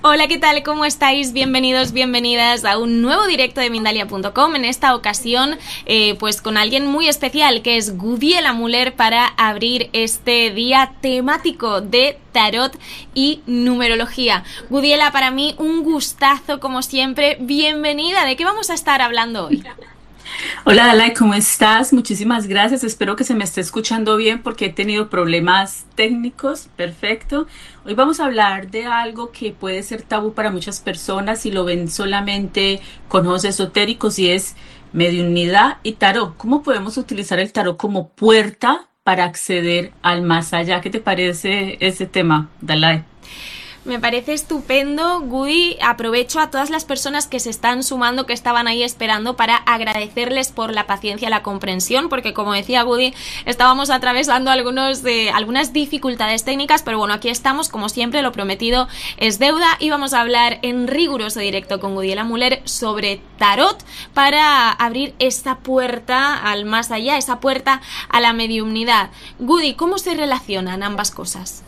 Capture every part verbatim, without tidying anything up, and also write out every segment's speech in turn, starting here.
Hola, ¿qué tal? ¿Cómo estáis? Bienvenidos, bienvenidas a un nuevo directo de Mindalia punto com. En esta ocasión, eh, pues con alguien muy especial, que es Gudiela Muller, para abrir este día temático de tarot y numerología. Gudiela, para mí un gustazo como siempre. Bienvenida. ¿De qué vamos a estar hablando hoy? Hola Dalai, ¿cómo estás? Muchísimas gracias. Espero que se me esté escuchando bien porque he tenido problemas técnicos. Perfecto. Hoy vamos a hablar de algo que puede ser tabú para muchas personas y lo ven solamente con ojos esotéricos, y es mediunidad y tarot. ¿Cómo podemos utilizar el tarot como puerta para acceder al más allá? ¿Qué te parece ese tema, Dalai? Me parece estupendo, Gudi. Aprovecho a todas las personas que se están sumando, que estaban ahí esperando, para agradecerles por la paciencia, la comprensión, porque como decía Gudi, estábamos atravesando algunos de, algunas dificultades técnicas, pero bueno, aquí estamos, como siempre, lo prometido es deuda, y vamos a hablar en riguroso directo con Gudiela Muller sobre tarot para abrir esta puerta al más allá, esa puerta a la mediumnidad. Gudi, ¿cómo se relacionan ambas cosas?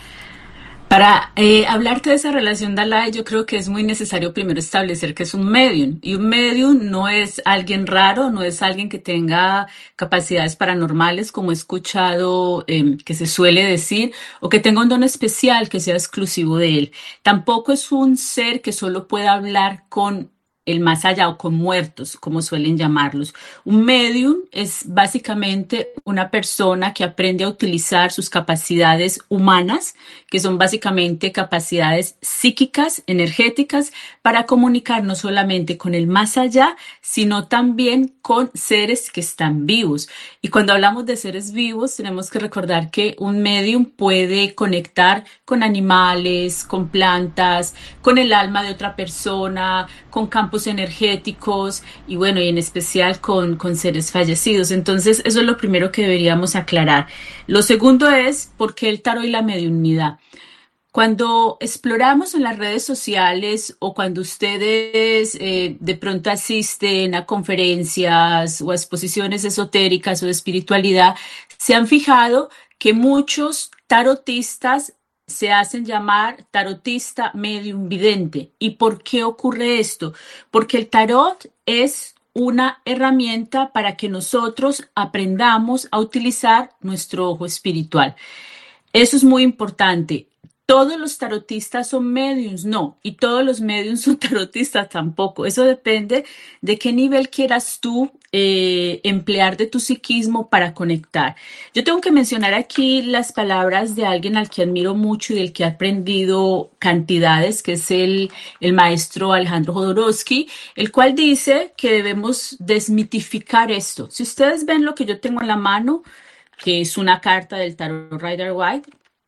Para eh, hablarte de esa relación, Dalai, yo creo que es muy necesario primero establecer que es un medium. Y un medium no es alguien raro, no es alguien que tenga capacidades paranormales, como he escuchado eh, que se suele decir, o que tenga un don especial que sea exclusivo de él. Tampoco es un ser que solo pueda hablar con el más allá o con muertos, como suelen llamarlos. Un medium es básicamente una persona que aprende a utilizar sus capacidades humanas, que son básicamente capacidades psíquicas, energéticas, para comunicar no solamente con el más allá, sino también con seres que están vivos. Y cuando hablamos de seres vivos, tenemos que recordar que un medium puede conectar con animales, con plantas, con el alma de otra persona, con campos energéticos y bueno, y en especial con, con seres fallecidos. Entonces, eso es lo primero que deberíamos aclarar. Lo segundo es por qué el tarot y la mediunidad. Cuando exploramos en las redes sociales o cuando ustedes eh, de pronto asisten a conferencias o a exposiciones esotéricas o de espiritualidad, se han fijado que muchos tarotistas se hacen llamar tarotista medium vidente. ¿Y por qué ocurre esto? Porque el tarot es una herramienta para que nosotros aprendamos a utilizar nuestro ojo espiritual. Eso es muy importante. ¿Todos los tarotistas son mediums? No. Y todos los mediums son tarotistas tampoco. Eso depende de qué nivel quieras tú eh, emplear de tu psiquismo para conectar. Yo tengo que mencionar aquí las palabras de alguien al que admiro mucho y del que he aprendido cantidades, que es el, el maestro Alejandro Jodorowsky, el cual dice que debemos desmitificar esto. Si ustedes ven lo que yo tengo en la mano, que es una carta del tarot Rider White,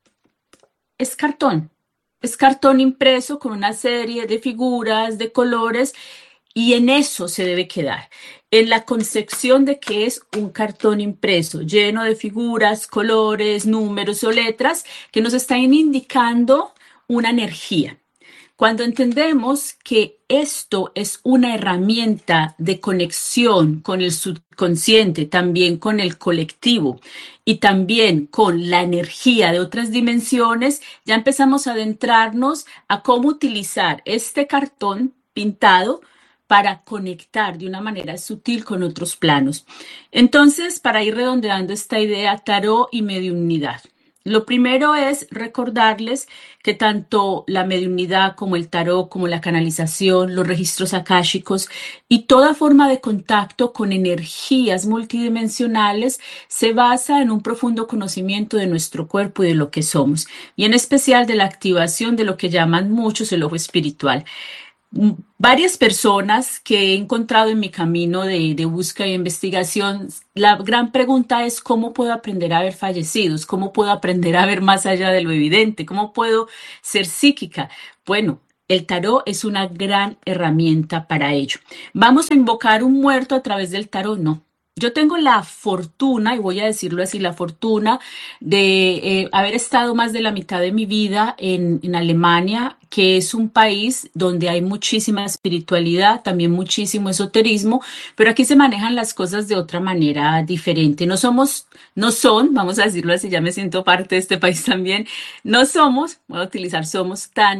es cartón. Es cartón impreso con una serie de figuras, de colores, y en eso se debe quedar, en la concepción de que es un cartón impreso, lleno de figuras, colores, números o letras que nos están indicando una energía. Cuando entendemos que esto es una herramienta de conexión con el subconsciente, también con el colectivo y también con la energía de otras dimensiones, ya empezamos a adentrarnos a cómo utilizar este cartón pintado para conectar de una manera sutil con otros planos. Entonces, para ir redondeando esta idea, tarot y mediunidad. Lo primero es recordarles que tanto la mediunidad como el tarot, como la canalización, los registros akáshicos y toda forma de contacto con energías multidimensionales se basa en un profundo conocimiento de nuestro cuerpo y de lo que somos, y en especial de la activación de lo que llaman muchos el ojo espiritual. Varias personas que he encontrado en mi camino de, de búsqueda e investigación, la gran pregunta es cómo puedo aprender a ver fallecidos, cómo puedo aprender a ver más allá de lo evidente, cómo puedo ser psíquica. Bueno, el tarot es una gran herramienta para ello. ¿Vamos a invocar un muerto a través del tarot? No. Yo tengo la fortuna, y voy a decirlo así, la fortuna de eh, haber estado más de la mitad de mi vida en, en Alemania, que es un país donde hay muchísima espiritualidad, también muchísimo esoterismo, pero aquí se manejan las cosas de otra manera diferente. No somos, no son, vamos a decirlo así, ya me siento parte de este país también, no somos, voy a utilizar somos tan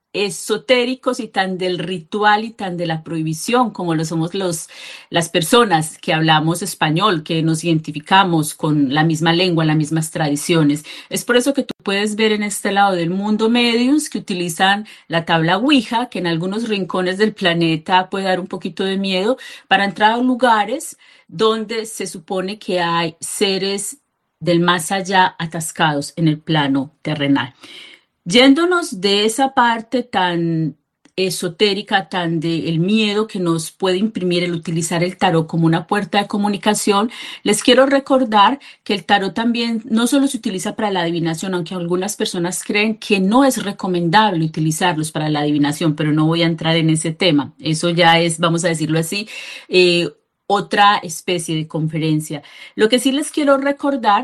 esotéricos y tan del ritual y tan de la prohibición como lo somos los, las personas que hablamos español, que nos identificamos con la misma lengua, las mismas tradiciones. Es por eso que tú puedes ver en este lado del mundo mediums que utilizan la tabla Ouija, que en algunos rincones del planeta puede dar un poquito de miedo, para entrar a lugares donde se supone que hay seres del más allá atascados en el plano terrenal. Yéndonos de esa parte tan esotérica, tan del miedo que nos puede imprimir el utilizar el tarot como una puerta de comunicación, les quiero recordar que el tarot también no solo se utiliza para la adivinación, aunque algunas personas creen que no es recomendable utilizarlos para la adivinación, pero no voy a entrar en ese tema. Eso ya es, vamos a decirlo así, eh, otra especie de conferencia. Lo que sí les quiero recordar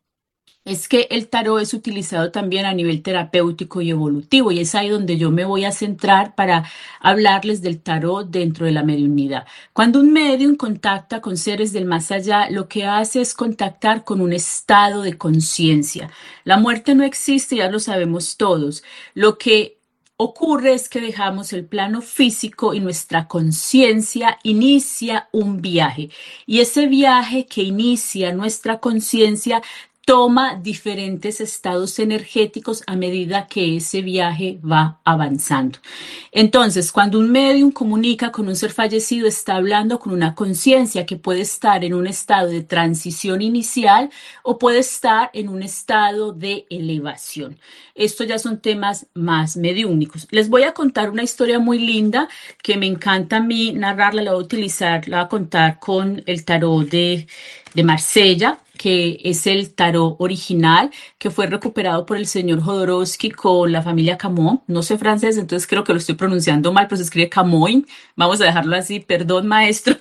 es que el tarot es utilizado también a nivel terapéutico y evolutivo, y es ahí donde yo me voy a centrar para hablarles del tarot dentro de la mediunidad. Cuando un medium contacta con seres del más allá, lo que hace es contactar con un estado de conciencia. La muerte no existe, ya lo sabemos todos. Lo que ocurre es que dejamos el plano físico y nuestra conciencia inicia un viaje, y ese viaje que inicia nuestra conciencia toma diferentes estados energéticos a medida que ese viaje va avanzando. Entonces, cuando un medium comunica con un ser fallecido, está hablando con una conciencia que puede estar en un estado de transición inicial o puede estar en un estado de elevación. Estos ya son temas más mediúnicos. Les voy a contar una historia muy linda que me encanta a mí narrarla, la voy a utilizar, la voy a contar con el tarot de, de Marsella, que es el tarot original, que fue recuperado por el señor Jodorowsky con la familia Camões. No sé francés, entonces creo que lo estoy pronunciando mal, pero se escribe Camões. Vamos a dejarlo así, perdón, maestro.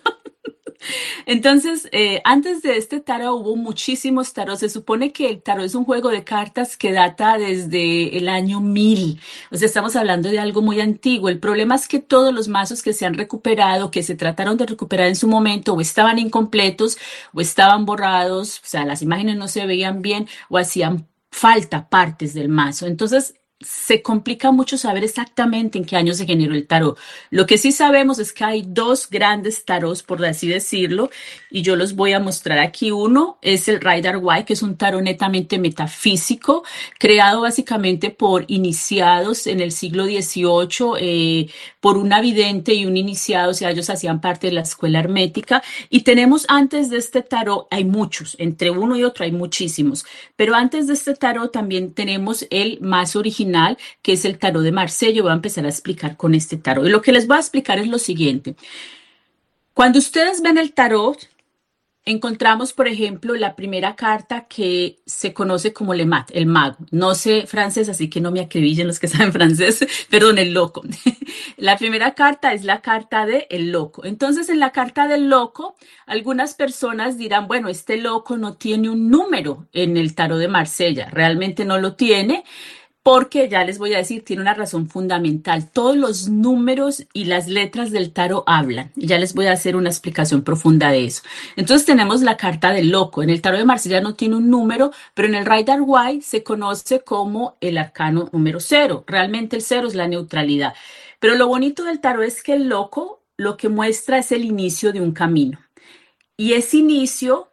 Entonces, eh, antes de este tarot hubo muchísimos tarots. Se supone que el tarot es un juego de cartas que data desde el año mil. O sea, estamos hablando de algo muy antiguo. El problema es que todos los mazos que se han recuperado, que se trataron de recuperar en su momento, o estaban incompletos, o estaban borrados, o sea, las imágenes no se veían bien, o hacían falta partes del mazo. Entonces, se complica mucho saber exactamente en qué año se generó el tarot. Lo que sí sabemos es que hay dos grandes tarots, por así decirlo, y yo los voy a mostrar aquí. Uno es el Rider Waite, que es un tarot netamente metafísico, creado básicamente por iniciados en el siglo dieciocho, eh, por una vidente y un iniciado, o sea, ellos hacían parte de la escuela hermética. Y tenemos antes de este tarot, hay muchos, entre uno y otro hay muchísimos, pero antes de este tarot también tenemos el más original, que es el tarot de Marsella. Voy a empezar a explicar con este tarot. Y lo que les voy a explicar es lo siguiente. Cuando ustedes ven el tarot, encontramos, por ejemplo, la primera carta que se conoce como Le Mat, el mago. No sé francés, así que no me acribillen los que saben francés. Perdón, el loco. La primera carta es la carta de el loco. Entonces, en la carta del loco, algunas personas dirán, bueno, este loco no tiene un número en el tarot de Marsella. Realmente no lo tiene. Porque ya les voy a decir, tiene una razón fundamental. Todos los números y las letras del tarot hablan. Y ya les voy a hacer una explicación profunda de eso. Entonces tenemos la carta del loco. En el tarot de Marsella no tiene un número, pero en el Rider Waite se conoce como el arcano número cero. Realmente el cero es la neutralidad. Pero lo bonito del tarot es que el loco lo que muestra es el inicio de un camino. Y ese inicio,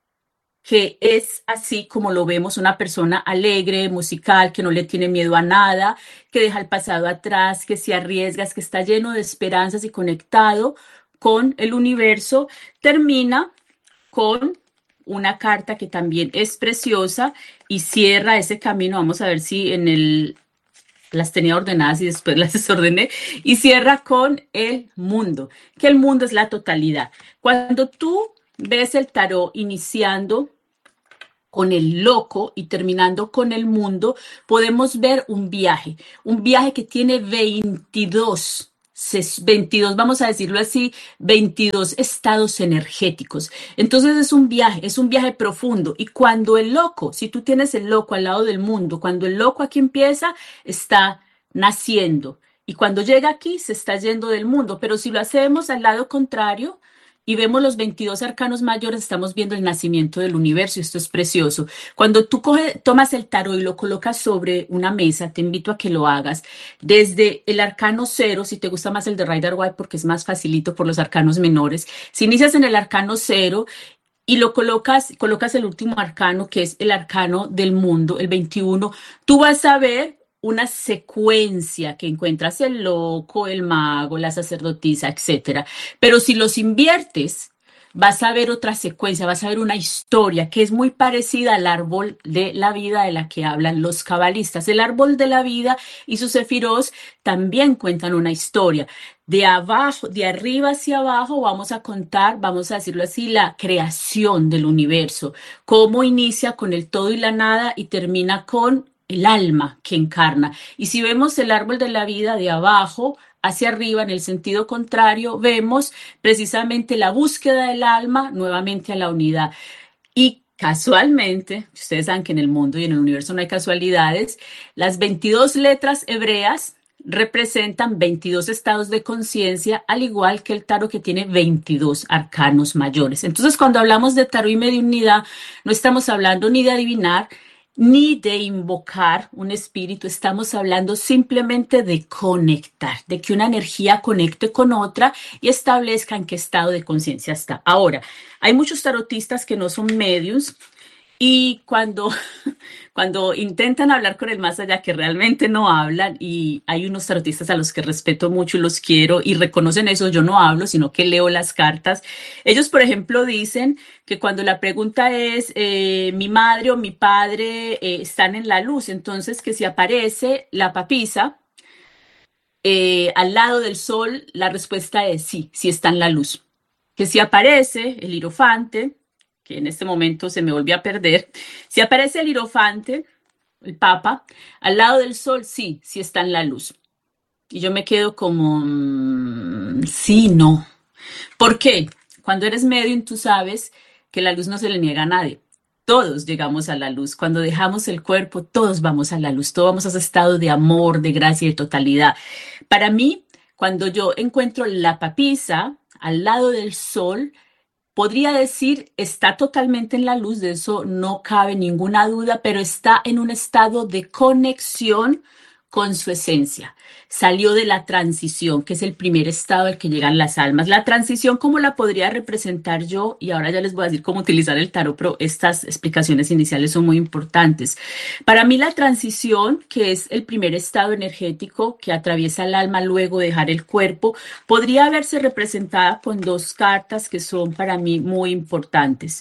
que es así como lo vemos, una persona alegre, musical, que no le tiene miedo a nada, que deja el pasado atrás, que se arriesga, que está lleno de esperanzas y conectado con el universo, termina con una carta que también es preciosa y cierra ese camino. Vamos a ver si en el... las tenía ordenadas y después las desordené, y cierra con el mundo, que el mundo es la totalidad. Cuando tú ves el tarot iniciando con el loco y terminando con el mundo, podemos ver un viaje, un viaje que tiene veintidós, veintidós, vamos a decirlo así, veintidós estados energéticos. Entonces es un viaje, es un viaje profundo. Y cuando el loco, si tú tienes el loco al lado del mundo, cuando el loco aquí empieza, está naciendo. Y cuando llega aquí, se está yendo del mundo. Pero si lo hacemos al lado contrario, y vemos los veintidós arcanos mayores, estamos viendo el nacimiento del universo y esto es precioso. Cuando tú coge, tomas el tarot y lo colocas sobre una mesa, te invito a que lo hagas desde el arcano cero, si te gusta más el de Rider Waite porque es más facilito por los arcanos menores. Si inicias en el arcano cero y lo colocas, colocas el último arcano, que es el arcano del mundo, el veintiuno, tú vas a ver una secuencia que encuentras el loco, el mago, la sacerdotisa, etcétera. Pero si los inviertes, vas a ver otra secuencia, vas a ver una historia que es muy parecida al árbol de la vida de la que hablan los cabalistas. El árbol de la vida y sus sefiros también cuentan una historia. De abajo, de arriba hacia abajo, vamos a contar, vamos a decirlo así, la creación del universo. Cómo inicia con el todo y la nada y termina con el alma que encarna. Y si vemos el árbol de la vida de abajo hacia arriba, en el sentido contrario, vemos precisamente la búsqueda del alma nuevamente a la unidad. Y casualmente, ustedes saben que en el mundo y en el universo no hay casualidades, las veintidós letras hebreas representan veintidós estados de conciencia, al igual que el tarot que tiene veintidós arcanos mayores. Entonces, cuando hablamos de tarot y mediunidad, no estamos hablando ni de adivinar, ni de invocar un espíritu, estamos hablando simplemente de conectar, de que una energía conecte con otra y establezca en qué estado de conciencia está. Ahora, hay muchos tarotistas que no son mediums y cuando, cuando intentan hablar con el más allá, que realmente no hablan, y hay unos tarotistas a los que respeto mucho y los quiero y reconocen eso, yo no hablo, sino que leo las cartas. Ellos, por ejemplo, dicen que cuando la pregunta es eh, mi madre o mi padre eh, están en la luz, entonces que si aparece la papisa eh, al lado del sol, la respuesta es sí, sí está en la luz. Que si aparece el hierofante, que en este momento se me volvió a perder, si aparece el hierofante, el papa, al lado del sol, sí, sí está en la luz. Y yo me quedo como, mmm, sí, no. ¿Por qué? Cuando eres medium, tú sabes que la luz no se le niega a nadie. Todos llegamos a la luz. Cuando dejamos el cuerpo, todos vamos a la luz. Todos vamos a ese estado de amor, de gracia y de totalidad. Para mí, cuando yo encuentro la papisa al lado del sol, podría decir, está totalmente en la luz, de eso no cabe ninguna duda, pero está en un estado de conexión con su esencia. Salió de la transición, que es el primer estado al que llegan las almas. La transición, ¿cómo la podría representar yo? Y ahora ya les voy a decir cómo utilizar el tarot, pero estas explicaciones iniciales son muy importantes. Para mí la transición, que es el primer estado energético que atraviesa el alma luego de dejar el cuerpo, podría verse representada con dos cartas que son para mí muy importantes.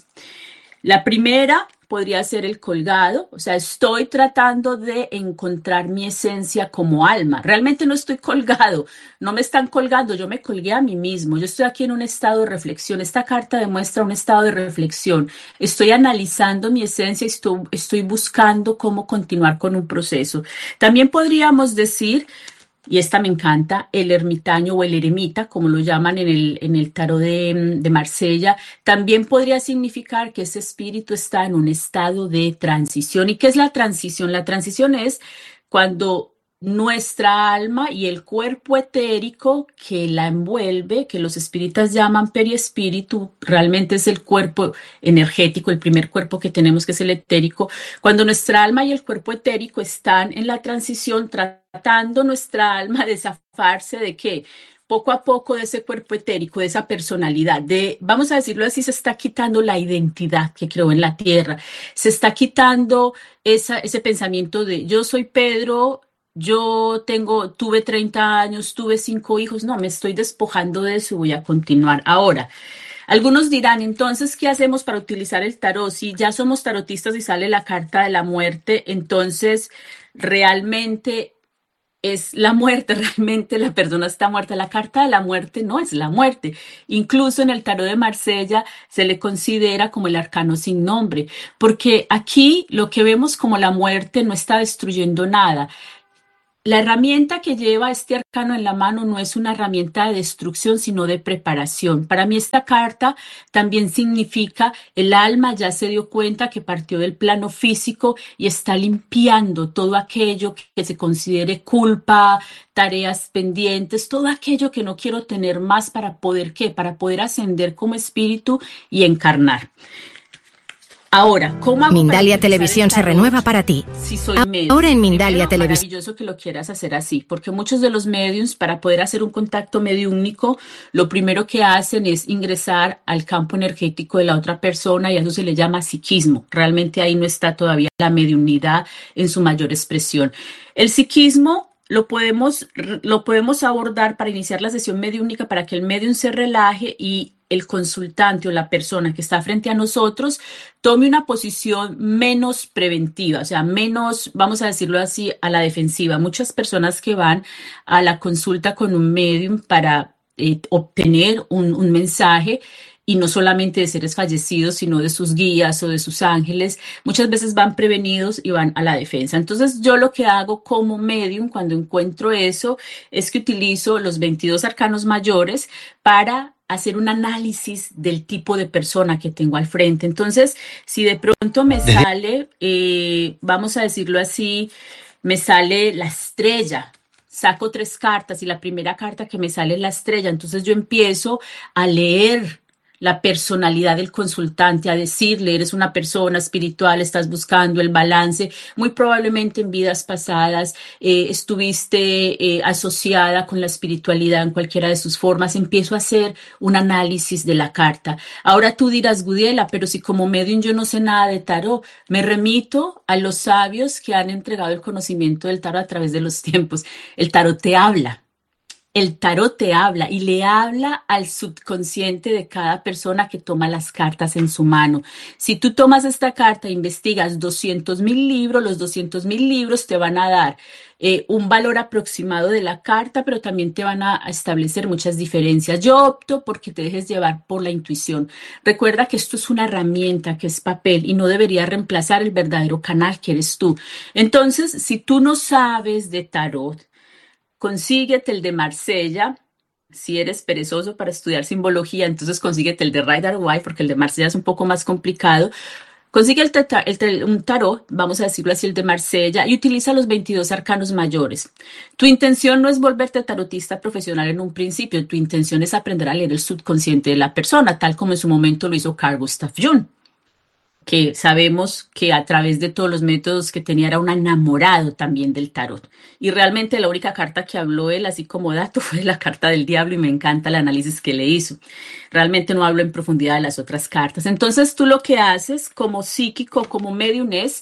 La primera podría ser el colgado, o sea, estoy tratando de encontrar mi esencia como alma. Realmente no estoy colgado, no me están colgando, yo me colgué a mí mismo. Yo estoy aquí en un estado de reflexión. Esta carta demuestra un estado de reflexión. Estoy analizando mi esencia y estoy, estoy buscando cómo continuar con un proceso. También podríamos decir, y esta me encanta, el ermitaño o el eremita, como lo llaman en el, en el tarot de, de Marsella, también podría significar que ese espíritu está en un estado de transición. ¿Y qué es la transición? La transición es cuando nuestra alma y el cuerpo etérico que la envuelve, que los espíritas llaman periespíritu, realmente es el cuerpo energético, el primer cuerpo que tenemos, que es el etérico. Cuando nuestra alma y el cuerpo etérico están en la transición, tratando nuestra alma de zafarse de qué, poco a poco de ese cuerpo etérico, de esa personalidad, de, vamos a decirlo así, se está quitando la identidad que creó en la tierra, se está quitando esa, ese pensamiento de yo soy Pedro. Yo tengo, tuve treinta años, tuve cinco hijos. No, me estoy despojando de eso y voy a continuar. Ahora, algunos dirán, entonces, ¿qué hacemos para utilizar el tarot? Si ya somos tarotistas y sale la carta de la muerte, entonces realmente es la muerte, realmente la persona está muerta. La carta de la muerte no es la muerte. Incluso en el tarot de Marsella se le considera como el arcano sin nombre, porque aquí lo que vemos como la muerte no está destruyendo nada. La herramienta que lleva este arcano en la mano no es una herramienta de destrucción, sino de preparación. Para mí esta carta también significa el alma ya se dio cuenta que partió del plano físico y está limpiando todo aquello que se considere culpa, tareas pendientes, todo aquello que no quiero tener más para poder, ¿qué? Para poder ascender como espíritu y encarnar. Ahora, ¿cómo hago para Mindalia utilizar el Televisión se tarot renueva para ti. si soy medium? Ahora en Mindalia Primero, Televisión. maravilloso que lo quieras hacer así, porque muchos de los mediums, para poder hacer un contacto mediúmnico, lo primero que hacen es ingresar al campo energético de la otra persona y a eso se le llama psiquismo. Realmente ahí no está todavía la mediunidad en su mayor expresión. El psiquismo lo podemos, lo podemos abordar para iniciar la sesión mediúmnica para que el medium se relaje y el consultante o la persona que está frente a nosotros tome una posición menos preventiva, o sea, menos, vamos a decirlo así, a la defensiva. Muchas personas que van a la consulta con un medium para eh, obtener un, un mensaje, y no solamente de seres fallecidos, sino de sus guías o de sus ángeles, muchas veces van prevenidos y van a la defensa. Entonces, yo lo que hago como medium cuando encuentro eso es que utilizo los veintidós arcanos mayores para hacer un análisis del tipo de persona que tengo al frente. Entonces, si de pronto me sale, eh, vamos a decirlo así, me sale la estrella, saco tres cartas y la primera carta que me sale es la estrella, entonces yo empiezo a leer la personalidad del consultante, a decirle, eres una persona espiritual, estás buscando el balance, muy probablemente en vidas pasadas eh, estuviste eh, asociada con la espiritualidad en cualquiera de sus formas. Empiezo a hacer un análisis de la carta. Ahora tú dirás, Gudiela, pero si como medium yo no sé nada de tarot, me remito a los sabios que han entregado el conocimiento del tarot a través de los tiempos. El tarot te habla. El tarot te habla y le habla al subconsciente de cada persona que toma las cartas en su mano. Si tú tomas esta carta e investigas doscientos mil libros, los doscientos mil libros te van a dar eh, un valor aproximado de la carta, pero también te van a establecer muchas diferencias. Yo opto porque te dejes llevar por la intuición. Recuerda que esto es una herramienta, que es papel y no debería reemplazar el verdadero canal que eres tú. Entonces, si tú no sabes de tarot, consíguete el de Marsella. Si eres perezoso para estudiar simbología, entonces consíguete el de Rider Waite, porque el de Marsella es un poco más complicado. Consigue el, teta, el un tarot, vamos a decirlo así, el de Marsella, y utiliza los veintidós arcanos mayores. Tu intención no es volverte tarotista profesional en un principio, tu intención es aprender a leer el subconsciente de la persona, tal como en su momento lo hizo Carl Gustav Jung, que sabemos que a través de todos los métodos que tenía era un enamorado también del tarot. Y realmente la única carta que habló él, así como dato, fue la carta del diablo y me encanta el análisis que le hizo. Realmente no hablo en profundidad de las otras cartas. Entonces tú lo que haces como psíquico, como medium es,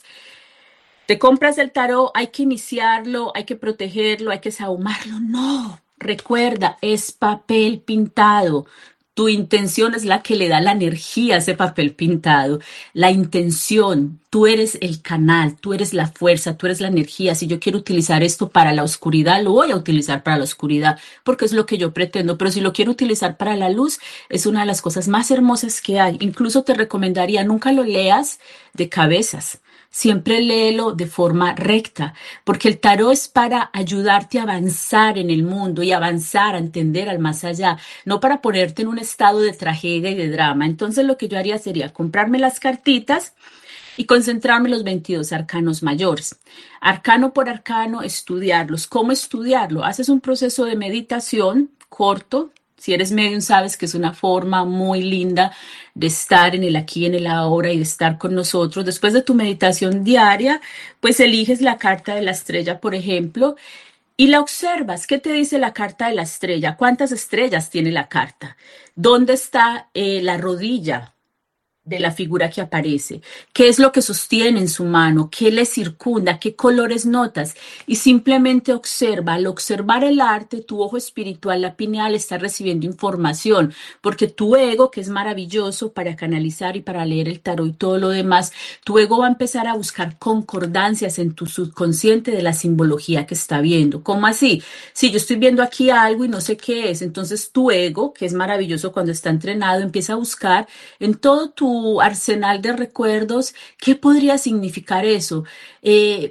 te compras el tarot, hay que iniciarlo, hay que protegerlo, hay que sahumarlo. No, recuerda, es papel pintado. Tu intención es la que le da la energía a ese papel pintado. La intención, tú eres el canal, tú eres la fuerza, tú eres la energía. Si yo quiero utilizar esto para la oscuridad, lo voy a utilizar para la oscuridad, porque es lo que yo pretendo. Pero si lo quiero utilizar para la luz, es una de las cosas más hermosas que hay. Incluso te recomendaría, nunca lo leas de cabezas. Siempre léelo de forma recta, porque el tarot es para ayudarte a avanzar en el mundo y avanzar, a entender al más allá, no para ponerte en un estado de tragedia y de drama. Entonces lo que yo haría sería comprarme las cartitas y concentrarme en los veintidós arcanos mayores. Arcano por arcano, estudiarlos. ¿Cómo estudiarlo? Haces un proceso de meditación corto. Si eres medium, sabes que es una forma muy linda de estar en el aquí, en el ahora y de estar con nosotros. Después de tu meditación diaria, pues eliges la carta de la estrella, por ejemplo, y la observas. ¿Qué te dice la carta de la estrella? ¿Cuántas estrellas tiene la carta? ¿Dónde está eh, la rodilla de la figura que aparece? ¿Qué es lo que sostiene en su mano? ¿Qué le circunda? ¿Qué colores notas? Y simplemente observa. Al observar el arte, tu ojo espiritual, la pineal, está recibiendo información, porque tu ego, que es maravilloso para canalizar y para leer el tarot y todo lo demás, tu ego va a empezar a buscar concordancias en tu subconsciente de la simbología que está viendo. ¿Cómo así? Si yo estoy viendo aquí algo y no sé qué es, entonces tu ego, que es maravilloso cuando está entrenado, empieza a buscar en todo tu arsenal de recuerdos, ¿qué podría significar eso? Eh,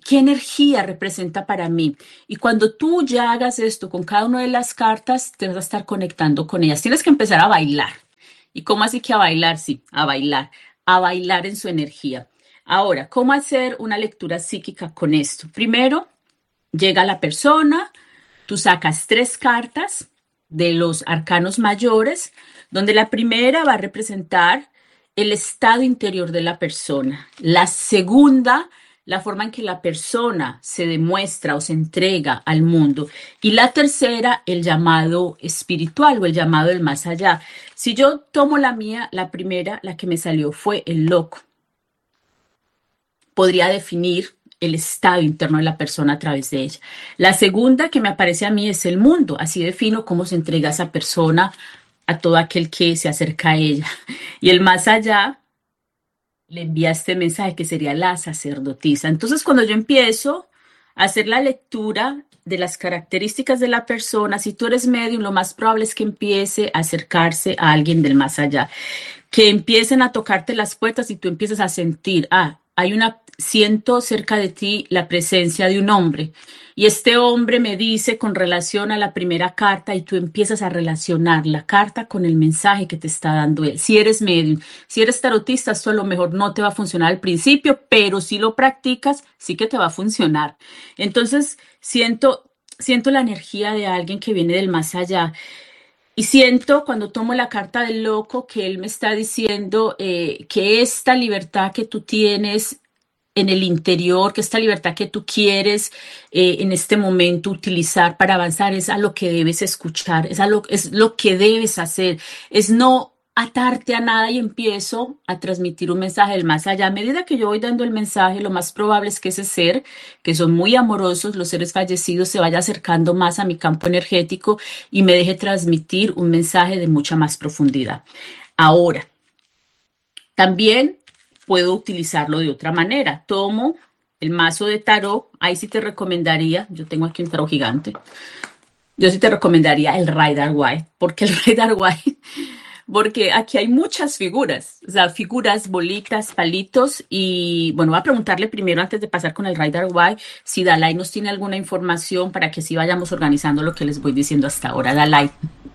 ¿qué energía representa para mí? Y cuando tú ya hagas esto con cada una de las cartas, te vas a estar conectando con ellas. Tienes que empezar a bailar. ¿Y cómo así que a bailar? Sí, a bailar, a bailar en su energía. Ahora, ¿cómo hacer una lectura psíquica con esto? Primero, llega la persona, tú sacas tres cartas de los arcanos mayores, donde la primera va a representar el estado interior de la persona. La segunda, la forma en que la persona se demuestra o se entrega al mundo. Y la tercera, el llamado espiritual o el llamado del más allá. Si yo tomo la mía, la primera, la que me salió fue el loco. Podría definir el estado interno de la persona a través de ella. La segunda que me aparece a mí es el mundo. Así defino cómo se entrega esa persona a todo aquel que se acerca a ella. Y el más allá le envía este mensaje que sería la sacerdotisa. Entonces, cuando yo empiezo a hacer la lectura de las características de la persona, si tú eres medium, lo más probable es que empiece a acercarse a alguien del más allá, que empiecen a tocarte las puertas y tú empiezas a sentir, ah, hay una, siento cerca de ti la presencia de un hombre. Y este hombre me dice con relación a la primera carta y tú empiezas a relacionar la carta con el mensaje que te está dando él. Si eres medium, si eres tarotista, esto a lo mejor no te va a funcionar al principio, pero si lo practicas, sí que te va a funcionar. Entonces, siento, siento la energía de alguien que viene del más allá. Y siento cuando tomo la carta del loco que él me está diciendo eh, que esta libertad que tú tienes en el interior, que esta libertad que tú quieres eh, en este momento utilizar para avanzar es a lo que debes escuchar, es, a lo, es lo que debes hacer, es no atarte a nada y empiezo a transmitir un mensaje del más allá. A medida que yo voy dando el mensaje, lo más probable es que ese ser, que son muy amorosos, los seres fallecidos, se vaya acercando más a mi campo energético y me deje transmitir un mensaje de mucha más profundidad. Ahora, también puedo utilizarlo de otra manera. Tomo el mazo de tarot, ahí sí te recomendaría, yo tengo aquí un tarot gigante, yo sí te recomendaría el Rider White, porque el Rider White, porque aquí hay muchas figuras, o sea, figuras, bolitas, palitos, y bueno, voy a preguntarle primero antes de pasar con el Rider White, si Dalai nos tiene alguna información para que sí vayamos organizando lo que les voy diciendo hasta ahora. Dalai.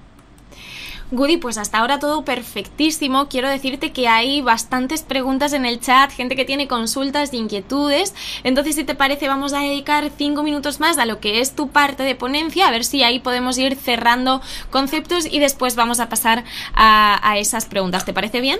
Goody, pues hasta ahora todo perfectísimo. Quiero decirte que hay bastantes preguntas en el chat, gente que tiene consultas y inquietudes. Entonces, si te parece, vamos a dedicar cinco minutos más a lo que es tu parte de ponencia, a ver si ahí podemos ir cerrando conceptos y después vamos a pasar a, a esas preguntas. ¿Te parece bien?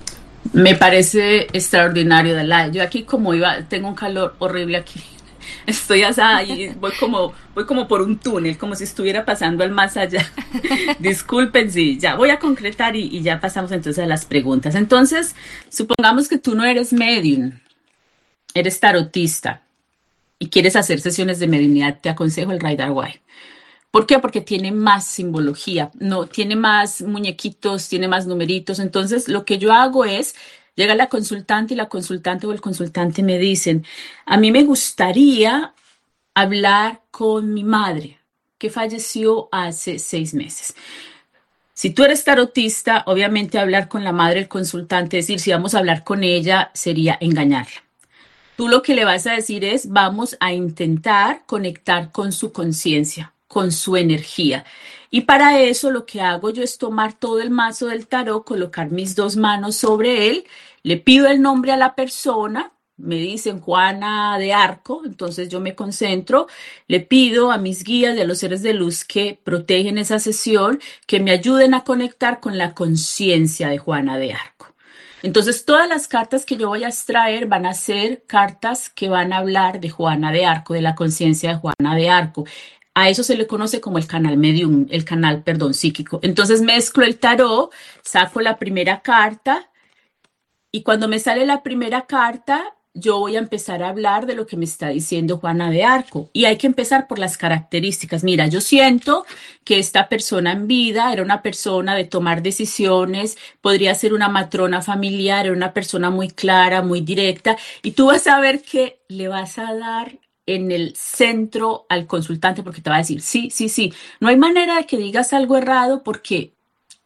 Me parece extraordinario, Dalai. Yo aquí como iba, tengo un calor horrible aquí. Estoy asada y voy como, voy como por un túnel, como si estuviera pasando al más allá. Disculpen, sí, ya voy a concretar y, y ya pasamos entonces a las preguntas. Entonces, supongamos que tú no eres medium, eres tarotista y quieres hacer sesiones de mediunidad, te aconsejo el Rider White. ¿Por qué? Porque tiene más simbología, no, tiene más muñequitos, tiene más numeritos. Entonces, lo que yo hago es, llega la consultante y la consultante o el consultante me dicen, a mí me gustaría hablar con mi madre, que falleció hace seis meses. Si tú eres tarotista, obviamente hablar con la madre del consultante, es decir, si vamos a hablar con ella, sería engañarla. Tú lo que le vas a decir es, vamos a intentar conectar con su conciencia, con su energía. Y para eso lo que hago yo es tomar todo el mazo del tarot, colocar mis dos manos sobre él, le pido el nombre a la persona, me dicen Juana de Arco, entonces yo me concentro, le pido a mis guías y a los seres de luz que protegen esa sesión, que me ayuden a conectar con la conciencia de Juana de Arco. Entonces, todas las cartas que yo voy a extraer van a ser cartas que van a hablar de Juana de Arco, de la conciencia de Juana de Arco. A eso se le conoce como el canal medium, el canal, perdón, psíquico. Entonces, mezclo el tarot, saco la primera carta y cuando me sale la primera carta, yo voy a empezar a hablar de lo que me está diciendo Juana de Arco. Y hay que empezar por las características. Mira, yo siento que esta persona en vida era una persona de tomar decisiones, podría ser una matrona familiar, era una persona muy clara, muy directa. Y tú vas a ver que le vas a dar en el centro al consultante porque te va a decir, sí, sí, sí. No hay manera de que digas algo errado porque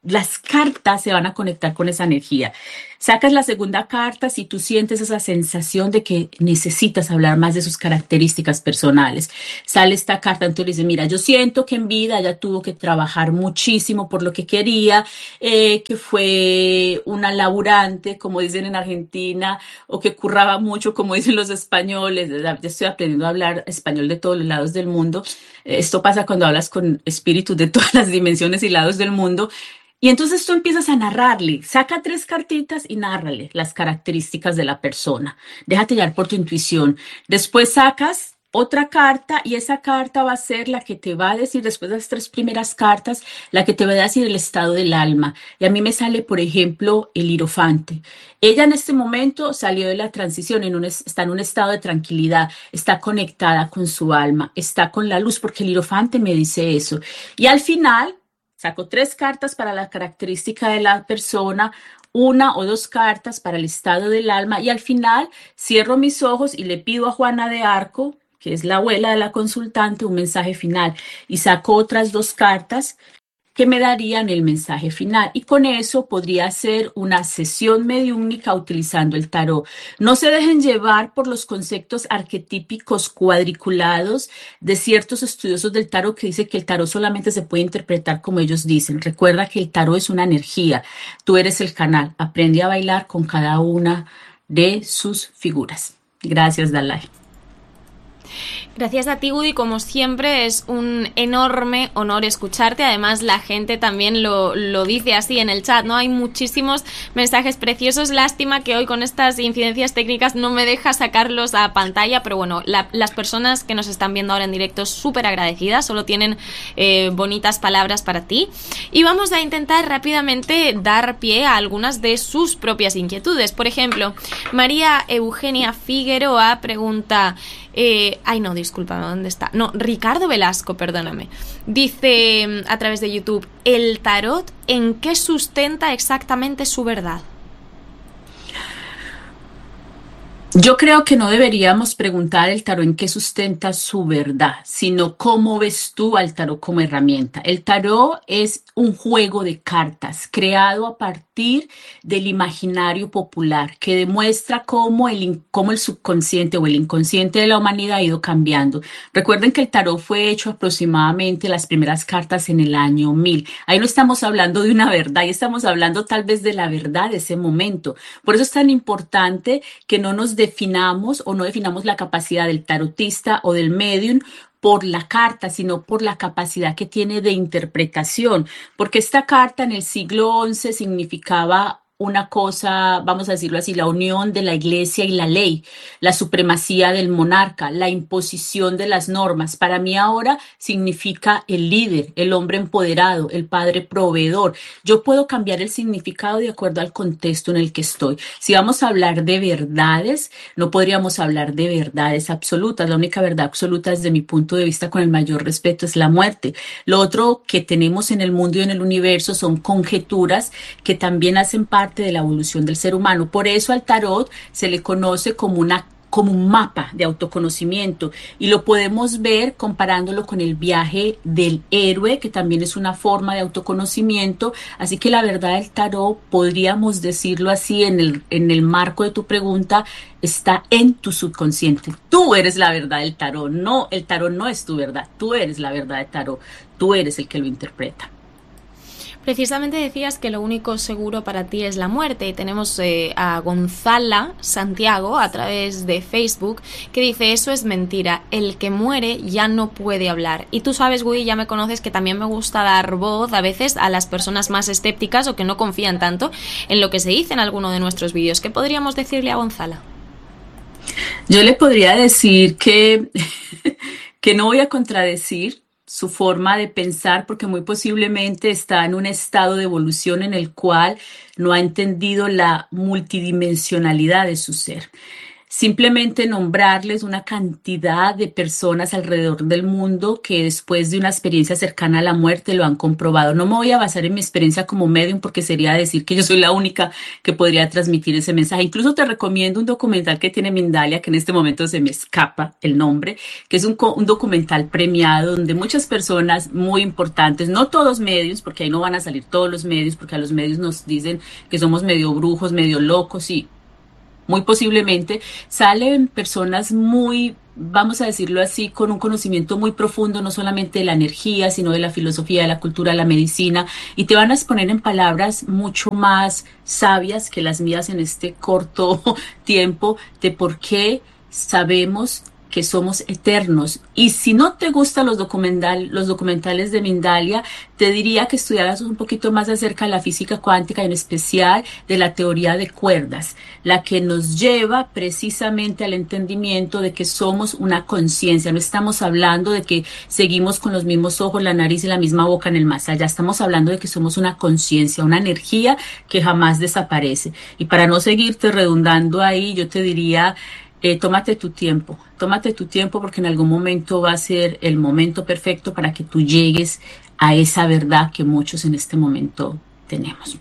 las cartas se van a conectar con esa energía. Sacas la segunda carta si tú sientes esa sensación de que necesitas hablar más de sus características personales. Sale esta carta, entonces dice, mira, yo siento que en vida ella tuvo que trabajar muchísimo por lo que quería, eh, que fue una laburante, como dicen en Argentina, o que curraba mucho, como dicen los españoles. Ya estoy aprendiendo a hablar español de todos los lados del mundo. Esto pasa cuando hablas con espíritus de todas las dimensiones y lados del mundo. Y entonces tú empiezas a narrarle, saca tres cartitas y nárrale las características de la persona. Déjate llevar por tu intuición. Después sacas otra carta y esa carta va a ser la que te va a decir, después de las tres primeras cartas, la que te va a decir el estado del alma. Y a mí me sale, por ejemplo, el hierofante. Ella en este momento salió de la transición, en un, está en un estado de tranquilidad, está conectada con su alma, está con la luz, porque el hierofante me dice eso. Y al final saco tres cartas para la característica de la persona, una o dos cartas para el estado del alma y al final cierro mis ojos y le pido a Juana de Arco, que es la abuela de la consultante, un mensaje final y saco otras dos cartas que me darían el mensaje final. Y con eso podría hacer una sesión mediúmnica utilizando el tarot. No se dejen llevar por los conceptos arquetípicos cuadriculados de ciertos estudiosos del tarot que dicen que el tarot solamente se puede interpretar como ellos dicen. Recuerda que el tarot es una energía. Tú eres el canal. Aprende a bailar con cada una de sus figuras. Gracias, Dalai. Gracias a ti, Woody, como siempre es un enorme honor escucharte, además la gente también lo, lo dice así en el chat, ¿no? Hay muchísimos mensajes preciosos, lástima que hoy con estas incidencias técnicas no me deja sacarlos a pantalla, pero bueno, la, las personas que nos están viendo ahora en directo súper agradecidas, solo tienen eh, bonitas palabras para ti y vamos a intentar rápidamente dar pie a algunas de sus propias inquietudes. Por ejemplo, María Eugenia Figueroa pregunta... Eh, ay no, discúlpame, ¿dónde está? No, Ricardo Velasco, perdóname. Dice a través de YouTube, ¿el tarot en qué sustenta exactamente su verdad? Yo creo que no deberíamos preguntar el tarot en qué sustenta su verdad, sino cómo ves tú al tarot como herramienta. El tarot es un juego de cartas creado a partir del imaginario popular que demuestra cómo el, cómo el subconsciente o el inconsciente de la humanidad ha ido cambiando. Recuerden que el tarot fue hecho aproximadamente las primeras cartas en el año mil. Ahí no estamos hablando de una verdad, ahí estamos hablando tal vez de la verdad de ese momento. Por eso es tan importante que no nos definamos o no definamos la capacidad del tarotista o del medium por la carta, sino por la capacidad que tiene de interpretación, porque esta carta en el siglo once significaba una cosa, vamos a decirlo así, la unión de la iglesia y la ley, la supremacía del monarca, la imposición de las normas. Para mí ahora significa el líder, el hombre empoderado, el padre proveedor. Yo puedo cambiar el significado de acuerdo al contexto en el que estoy. Si vamos a hablar de verdades, no podríamos hablar de verdades absolutas. La única verdad absoluta desde mi punto de vista con el mayor respeto es la muerte. Lo otro que tenemos en el mundo y en el universo son conjeturas que también hacen parte de la evolución del ser humano. Por eso al tarot se le conoce como una como un mapa de autoconocimiento y lo podemos ver comparándolo con el viaje del héroe, que también es una forma de autoconocimiento. Así que la verdad del tarot, podríamos decirlo así en el, en el marco de tu pregunta, está en tu subconsciente. Tú eres la verdad del tarot, no, el tarot no es tu verdad, tú eres la verdad del tarot, tú eres el que lo interpreta. Precisamente decías que lo único seguro para ti es la muerte y tenemos eh, a Gonzala Santiago a través de Facebook que dice eso es mentira, el que muere ya no puede hablar. Y tú sabes, Woody, ya me conoces que también me gusta dar voz a veces a las personas más escépticas o que no confían tanto en lo que se dice en alguno de nuestros vídeos. ¿Qué podríamos decirle a Gonzala? Yo le podría decir que, que no voy a contradecir su forma de pensar porque muy posiblemente está en un estado de evolución en el cual no ha entendido la multidimensionalidad de su ser. simplemente nombrarles una cantidad de personas alrededor del mundo que después de una experiencia cercana a la muerte lo han comprobado. No me voy a basar en mi experiencia como medium porque sería decir que yo soy la única que podría transmitir ese mensaje. Incluso te recomiendo un documental que tiene Mindalia, que en este momento se me escapa el nombre, que es un, un documental premiado donde muchas personas muy importantes, no todos medios, porque ahí no van a salir todos los medios, porque a los medios nos dicen que somos medio brujos, medio locos, y muy posiblemente salen personas muy, vamos a decirlo así, con un conocimiento muy profundo, no solamente de la energía, sino de la filosofía, de la cultura, de la medicina, y te van a exponer en palabras mucho más sabias que las mías en este corto tiempo de por qué sabemos que somos eternos. Y si no te gustan los, documental, los documentales de Mindalia, te diría que estudiaras un poquito más acerca de la física cuántica, en especial de la teoría de cuerdas, la que nos lleva precisamente al entendimiento de que somos una conciencia. No estamos hablando de que seguimos con los mismos ojos, la nariz y la misma boca en el más allá. Estamos hablando de que somos una conciencia, una energía que jamás desaparece. Y para no seguirte redundando ahí, yo te diría, Eh, tómate tu tiempo, tómate tu tiempo porque en algún momento va a ser el momento perfecto para que tú llegues a esa verdad que muchos en este momento tenemos.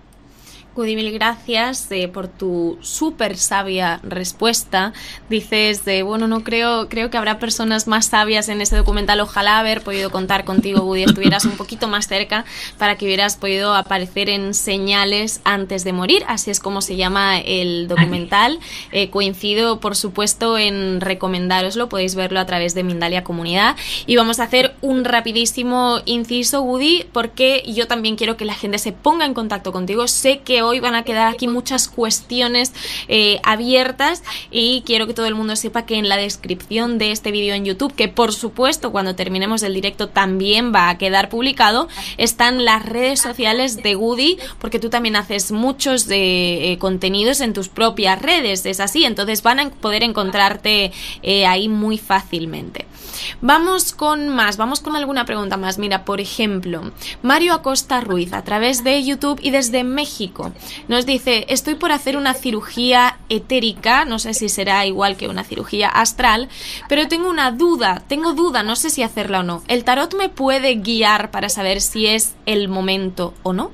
Gudi, mil gracias eh, por tu súper sabia respuesta. Dices, de, bueno, no creo, creo que habrá personas más sabias en ese documental. Ojalá haber podido contar contigo, Gudi, estuvieras un poquito más cerca para que hubieras podido aparecer en Señales antes de morir. Así es como se llama el documental. Eh, coincido, por supuesto, en recomendároslo. Podéis verlo a través de Mindalia Comunidad. Y vamos a hacer un rapidísimo inciso, Gudi, porque yo también quiero que la gente se ponga en contacto contigo. Sé que hoy van a quedar aquí muchas cuestiones eh, abiertas y quiero que todo el mundo sepa que en la descripción de este vídeo en YouTube, que por supuesto cuando terminemos el directo también va a quedar publicado, están las redes sociales de Gudi, porque tú también haces muchos de eh, contenidos en tus propias redes, es así, entonces van a poder encontrarte eh, ahí muy fácilmente. Vamos con más, vamos con alguna pregunta más. Mira, por ejemplo, Mario Acosta Ruiz, a través de YouTube y desde México, nos dice, estoy por hacer una cirugía etérica, no sé si será igual que una cirugía astral, pero tengo una duda, tengo duda, no sé si hacerla o no. ¿El tarot me puede guiar para saber si es el momento o no?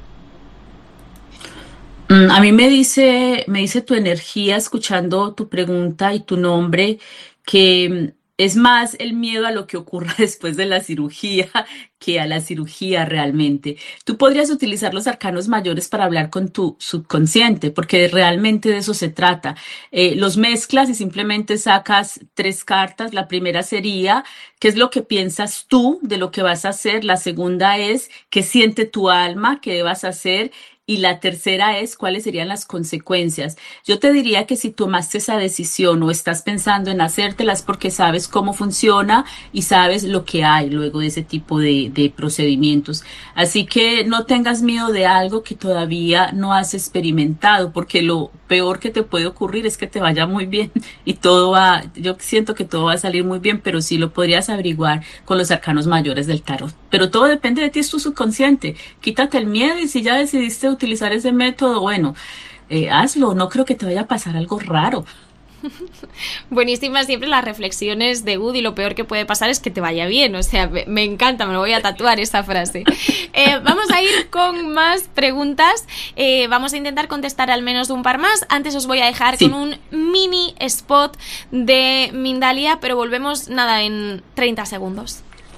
A mí me dice, me dice tu energía, escuchando tu pregunta y tu nombre, que es más el miedo a lo que ocurra después de la cirugía que a la cirugía realmente. Tú podrías utilizar los arcanos mayores para hablar con tu subconsciente, porque realmente de eso se trata. Eh, los mezclas y simplemente sacas tres cartas. La primera sería, ¿qué es lo que piensas tú de lo que vas a hacer? La segunda es, ¿qué siente tu alma que debas hacer? Y la tercera es, ¿cuáles serían las consecuencias? Yo te diría que si tomaste esa decisión o estás pensando en hacértela es porque sabes cómo funciona y sabes lo que hay luego de ese tipo de, de procedimientos. Así que no tengas miedo de algo que todavía no has experimentado, porque lo peor que te puede ocurrir es que te vaya muy bien y todo va, yo siento que todo va a salir muy bien, pero sí lo podrías averiguar con los arcanos mayores del tarot. Pero todo depende de ti, es tu subconsciente. Quítate el miedo y si ya decidiste utilizar ese método, bueno, eh, hazlo, no creo que te vaya a pasar algo raro. Buenísimas siempre las reflexiones de Gudi. Lo peor que puede pasar es que te vaya bien. O sea, me, me encanta, me lo voy a tatuar esa frase. Eh, vamos a ir con más preguntas. Eh, vamos a intentar contestar al menos un par más. Antes os voy a dejar sí. con un mini spot de Mindalia, pero volvemos nada en treinta segundos.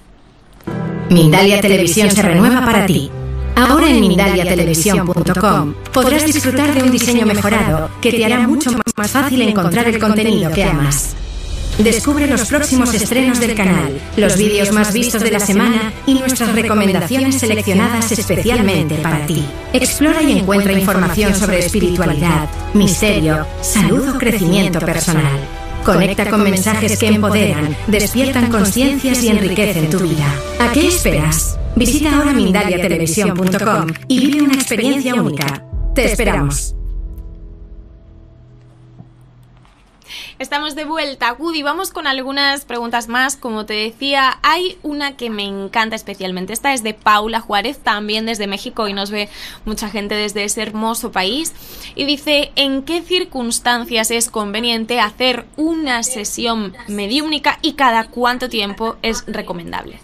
Mindalia Televisión se renueva para ti. Ahora en Mindalia Televisión punto com podrás disfrutar de un diseño mejorado que te hará mucho más fácil encontrar el contenido que amas. Descubre los próximos estrenos del canal, los vídeos más vistos de la semana y nuestras recomendaciones seleccionadas especialmente para ti. Explora y encuentra información sobre espiritualidad, misterio, salud o crecimiento personal. Conecta con mensajes que empoderan, despiertan conciencias y enriquecen tu vida. ¿A qué esperas? Visita ahora Mindalia Televisión punto com y vive una experiencia única. Te esperamos. Estamos de vuelta, Woody. Vamos con algunas preguntas más. Como te decía, hay una que me encanta especialmente. Esta es de Paula Juárez, también desde México, y nos ve mucha gente desde ese hermoso país. Y dice, ¿en qué circunstancias es conveniente hacer una sesión mediúmnica y cada cuánto tiempo es recomendable?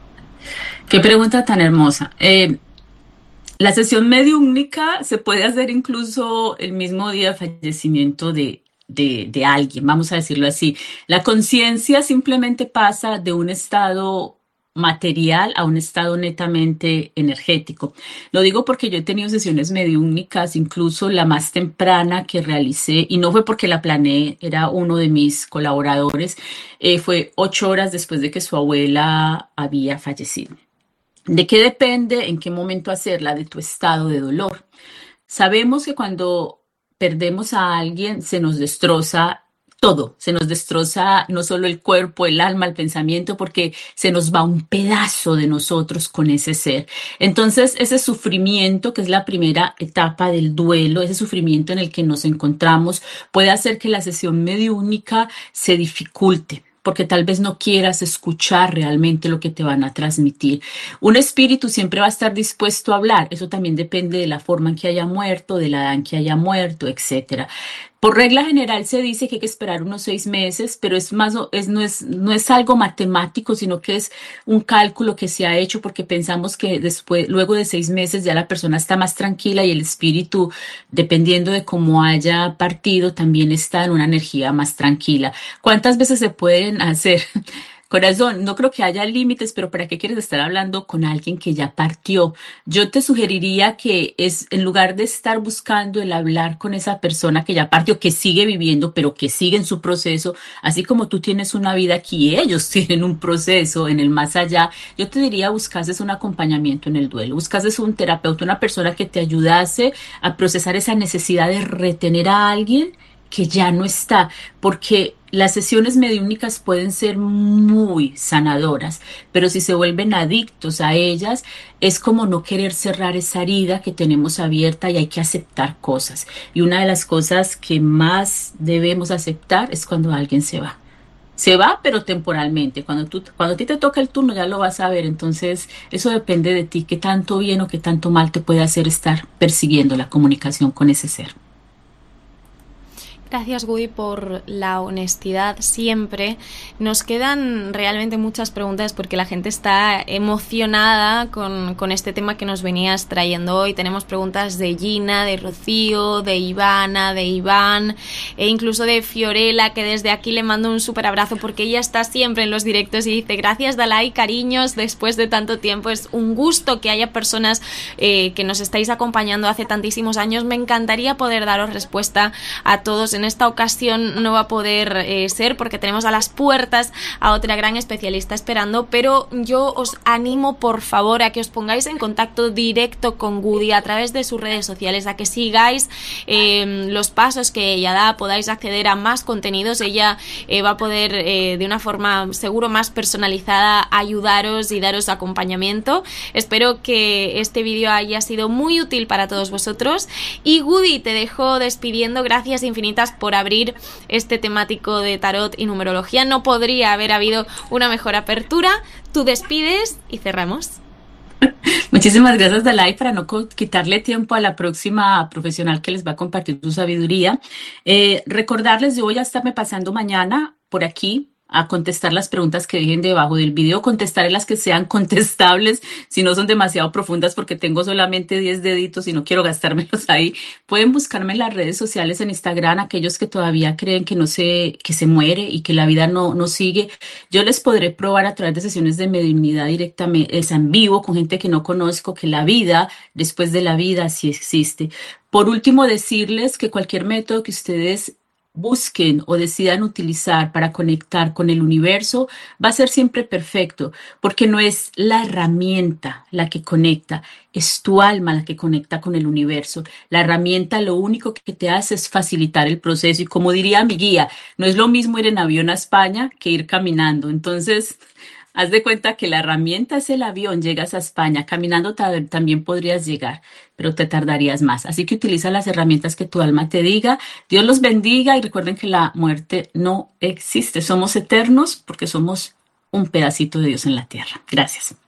Qué pregunta tan hermosa. Eh, la sesión mediúmnica se puede hacer incluso el mismo día de fallecimiento de De, de alguien, vamos a decirlo así. La conciencia simplemente pasa de un estado material a un estado netamente energético. Lo digo porque yo he tenido sesiones mediúmnicas, incluso la más temprana que realicé, y no fue porque la planeé, era uno de mis colaboradores, eh, fue ocho horas después de que su abuela había fallecido. ¿De qué depende en qué momento hacerla? De tu estado de dolor. Sabemos que cuando perdemos a alguien, se nos destroza todo, se nos destroza no solo el cuerpo, el alma, el pensamiento, porque se nos va un pedazo de nosotros con ese ser. Entonces, ese sufrimiento, que es la primera etapa del duelo, ese sufrimiento en el que nos encontramos, puede hacer que la sesión mediúnica se dificulte, porque tal vez no quieras escuchar realmente lo que te van a transmitir. Un espíritu siempre va a estar dispuesto a hablar, eso también depende de la forma en que haya muerto, de la edad en que haya muerto, etcétera. Por regla general se dice que hay que esperar unos seis meses, pero es más, es, no, es, no es algo matemático, sino que es un cálculo que se ha hecho porque pensamos que después, luego de seis meses ya la persona está más tranquila y el espíritu, dependiendo de cómo haya partido, también está en una energía más tranquila. ¿Cuántas veces se pueden hacer? Corazón, no creo que haya límites, pero ¿para qué quieres estar hablando con alguien que ya partió? Yo te sugeriría que es, en lugar de estar buscando el hablar con esa persona que ya partió, que sigue viviendo, pero que sigue en su proceso, así como tú tienes una vida aquí, ellos tienen un proceso en el más allá, yo te diría buscases un acompañamiento en el duelo, buscases un terapeuta, una persona que te ayudase a procesar esa necesidad de retener a alguien que ya no está, porque las sesiones mediúmnicas pueden ser muy sanadoras, pero si se vuelven adictos a ellas, es como no querer cerrar esa herida que tenemos abierta y hay que aceptar cosas. Y una de las cosas que más debemos aceptar es cuando alguien se va. Se va, pero temporalmente. Cuando tú, cuando a ti te toca el turno ya lo vas a ver. Entonces, eso depende de ti, qué tanto bien o qué tanto mal te puede hacer estar persiguiendo la comunicación con ese ser. Gracias, Woody, por la honestidad siempre. Nos quedan realmente muchas preguntas porque la gente está emocionada con, con este tema que nos venías trayendo hoy. Tenemos preguntas de Gina, de Rocío, de Ivana, de Iván e incluso de Fiorella, que desde aquí le mando un súper abrazo porque ella está siempre en los directos y dice gracias, Dalai, cariños, después de tanto tiempo. Es un gusto que haya personas eh, que nos estáis acompañando hace tantísimos años. Me encantaría poder daros respuesta a todos. En esta ocasión no va a poder eh, ser porque tenemos a las puertas a otra gran especialista esperando, pero yo os animo por favor a que os pongáis en contacto directo con Woody a través de sus redes sociales, a que sigáis eh, los pasos que ella da, podáis acceder a más contenidos. Ella eh, va a poder eh, de una forma seguro más personalizada ayudaros y daros acompañamiento. Espero que este vídeo haya sido muy útil para todos vosotros y Woody, te dejo despidiendo. Gracias infinitas por abrir este temático de tarot y numerología. No podría haber habido una mejor apertura. Tú despides y cerramos. Muchísimas gracias, Dalai, para no quitarle tiempo a la próxima profesional que les va a compartir su sabiduría. Eh, recordarles, yo voy a estarme pasando mañana por aquí a contestar las preguntas que dejen debajo del video, contestaré las que sean contestables, si no son demasiado profundas porque tengo solamente diez deditos y no quiero gastármelos ahí. Pueden buscarme en las redes sociales, en Instagram, aquellos que todavía creen que no se, que se muere y que la vida no, no sigue. Yo les podré probar a través de sesiones de mediunidad directamente, es en vivo, con gente que no conozco, que la vida, después de la vida, sí existe. Por último, decirles que cualquier método que ustedes busquen o decidan utilizar para conectar con el universo va a ser siempre perfecto, porque no es la herramienta la que conecta, es tu alma la que conecta con el universo. La herramienta lo único que te hace es facilitar el proceso y, como diría mi guía, no es lo mismo ir en avión a España que ir caminando. Entonces, Haz de cuenta que la herramienta es el avión, llegas a España, caminando ta- también podrías llegar, pero te tardarías más. Así que utiliza las herramientas que tu alma te diga. Dios los bendiga y recuerden que la muerte no existe. Somos eternos porque somos un pedacito de Dios en la tierra. Gracias.